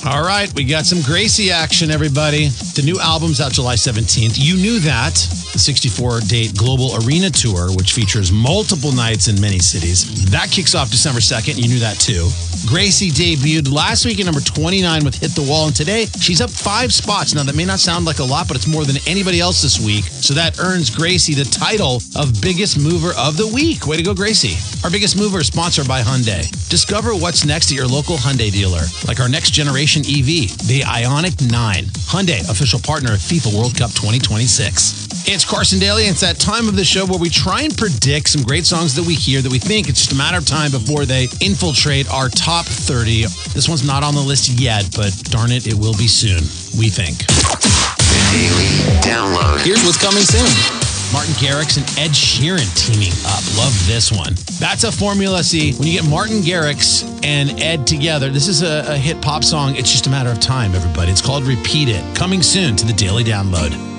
All right, we got some Gracie action, everybody. The new album's out July 17th. You knew that. The 64-date global arena tour, which features multiple nights in many cities. That kicks off December 2nd. You knew that, too. Gracie debuted last week at number 29 with Hit the Wall, and today she's up 5 spots. Now, that may not sound like a lot, but it's more than anybody else this week, so that earns Gracie the title of Biggest Mover of the Week. Way to go, Gracie. Our Biggest Mover is sponsored by Hyundai. Discover what's next at your local Hyundai dealer, like our next generation EV, the Ioniq 9. Hyundai, official partner of FIFA World Cup 2026. It's Carson Daly, and it's that time of the show where we try and predict some great songs that we hear that we think it's just a matter of time before they infiltrate our top 30. This one's not on the list yet, but darn it, it will be soon, we think. The Daily Download. Here's what's coming soon. Martin Garrix and Ed Sheeran teaming up. Love this one. That's a formula. See, when you get Martin Garrix and Ed together, this is a hit pop song. It's just a matter of time, everybody. It's called Repeat It. Coming soon to the Daily Download.